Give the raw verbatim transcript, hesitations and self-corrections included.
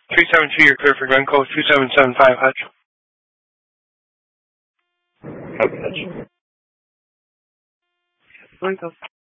three seven two, you're clear for ground code two seven seven five, Hutch. Okay, Hutch. Blanco.